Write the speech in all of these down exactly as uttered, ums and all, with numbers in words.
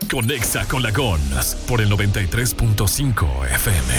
Conexa con la Gons por el noventa y tres punto cinco F M.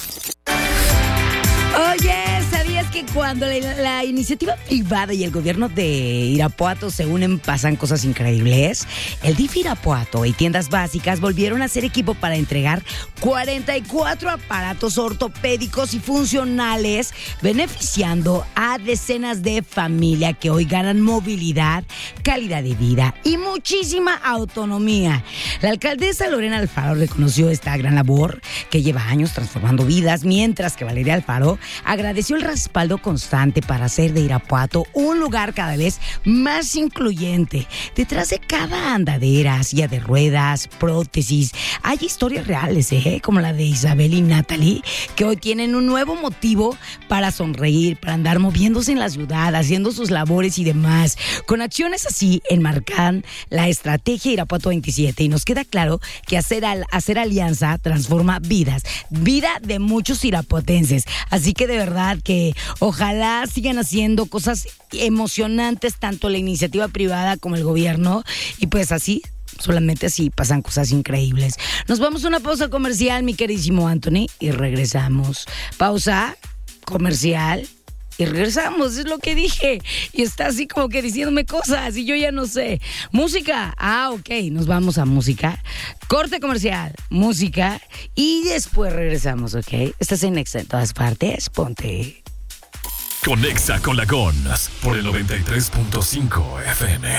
Oye, ¿sabías que cuando la, la iniciativa privada y el gobierno de Irapuato se unen pasan cosas increíbles? El D I F Irapuato y tiendas básicas volvieron a hacer equipo para entregar cuarenta y cuatro aparatos ortopédicos y funcionales, beneficiando a decenas de familias que hoy ganan movilidad, calidad de vida y muchísima autonomía. La alcaldesa Lorena Alfaro reconoció esta gran labor que lleva años transformando vidas, mientras que Valeria Alfaro agradeció el respaldo constante para hacer de Irapuato un lugar cada vez más incluyente. Detrás de cada andadera, silla de ruedas, prótesis, hay historias reales, ¿eh? Como la de Isabel y Natalie, que hoy tienen un nuevo motivo para sonreír, para andar moviéndose en la ciudad, haciendo sus labores y demás. Con acciones así enmarcan la estrategia Irapuato veintisiete, y nos queda claro que hacer, al, hacer alianza transforma vidas, vida de muchos irapuatenses. Así que de verdad que ojalá sigan haciendo cosas emocionantes, tanto la iniciativa privada como el gobierno, y pues así, solamente así pasan cosas increíbles. Nos vamos a una pausa comercial, mi queridísimo Anthony, y regresamos. Pausa comercial y regresamos, es lo que dije. Y está así como que diciéndome cosas y yo ya no sé. Música, ah, ok, nos vamos a música. Corte comercial, música, y después regresamos, ok. Estás en Nexa en todas partes, ponte. Conexa con la Gons por el noventa y tres punto cinco F M.